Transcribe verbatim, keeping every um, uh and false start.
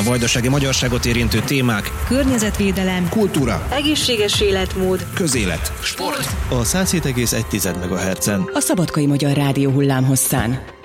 vajdasági magyarságot érintő témák, környezetvédelem, kultúra, egészséges életmód, közélet, sport. A száz hét egész egy MHz-en. A Szabadkai Magyar Rádió hullámhosszán.